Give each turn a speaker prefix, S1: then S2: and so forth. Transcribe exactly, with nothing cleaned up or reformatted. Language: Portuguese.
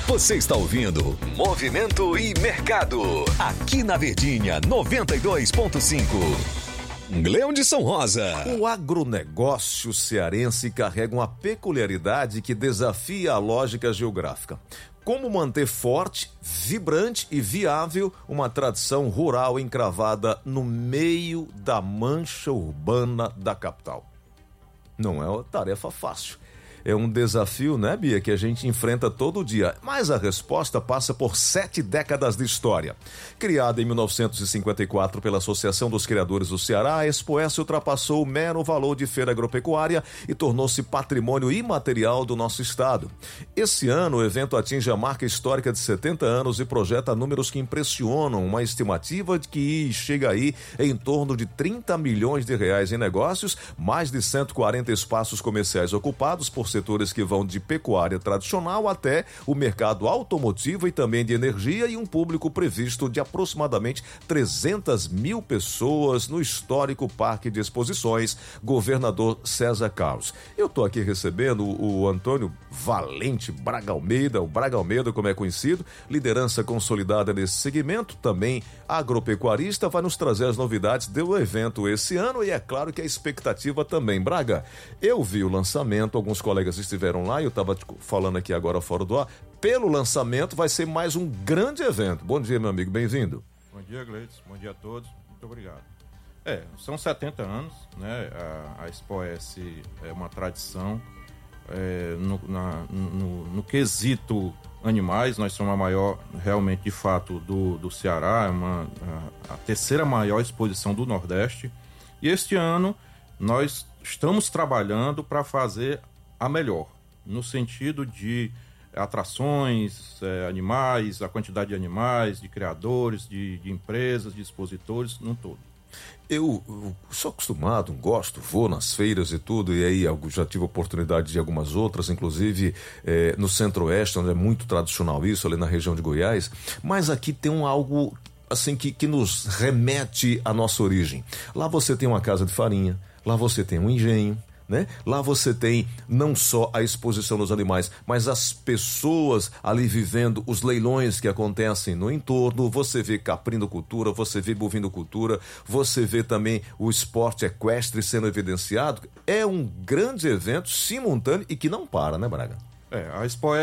S1: Você está ouvindo Movimento e Mercado, aqui na Verdinha noventa e dois ponto cinco. Leão de São Rosa.
S2: O agronegócio cearense carrega uma peculiaridade que desafia a lógica geográfica. Como manter forte, vibrante e viável uma tradição rural encravada no meio da mancha urbana da capital? Não é uma tarefa fácil. É um desafio, né, Bia, que a gente enfrenta todo dia. Mas a resposta passa por sete décadas de história. Criada em mil novecentos e cinquenta e quatro pela Associação dos Criadores do Ceará, a Expoesse ultrapassou o mero valor de feira agropecuária e tornou-se patrimônio imaterial do nosso estado. Esse ano, o evento atinge a marca histórica de setenta anos e projeta números que impressionam, uma estimativa de que chega aí em torno de trinta milhões de reais em negócios, mais de cento e quarenta espaços comerciais ocupados por setores que vão de pecuária tradicional até o mercado automotivo e também de energia, e um público previsto de aproximadamente trezentas mil pessoas no histórico Parque de Exposições Governador César Carlos. Eu estou aqui recebendo o Antônio Valente Braga Almeida, o Braga Almeida, como é conhecido, liderança consolidada nesse segmento, também agropecuarista, vai nos trazer as novidades do evento esse ano e é claro que a expectativa também. Braga, eu vi o lançamento, alguns colegas estiveram lá e eu estava falando aqui agora fora do ar, pelo lançamento vai ser mais um grande evento. Bom dia, meu amigo, bem-vindo.
S3: Bom dia, Gleides, bom dia a todos, muito obrigado. É, são setenta anos, né, a, a Expoesse é uma tradição, é, no, na, no, no quesito animais, nós somos a maior, realmente, de fato, do, do Ceará, é uma, a, a terceira maior exposição do Nordeste, e este ano nós estamos trabalhando para fazer a melhor, no sentido de atrações, é, animais, a quantidade de animais, de criadores, de, de empresas, de expositores, no todo.
S2: Eu, eu sou acostumado, gosto, vou nas feiras e tudo, e aí eu já tive oportunidade de algumas outras, inclusive é, no Centro-Oeste, onde é muito tradicional isso, ali na região de Goiás, mas aqui tem um algo assim que, que nos remete à nossa origem. Lá você tem uma casa de farinha, lá você tem um engenho, né? Lá você tem não só a exposição dos animais, mas as pessoas ali vivendo os leilões que acontecem no entorno. Você vê caprinocultura, você vê bovinocultura, você vê também o esporte equestre sendo evidenciado. É um grande evento simultâneo e que não para, né, Braga?
S3: É, a Expoesse